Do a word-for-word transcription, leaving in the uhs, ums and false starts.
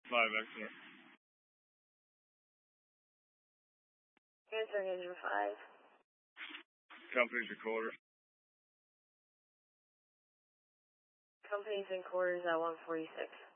five, excellent. Answer engine five. Company's recorder. Company's in quarters at one forty-six.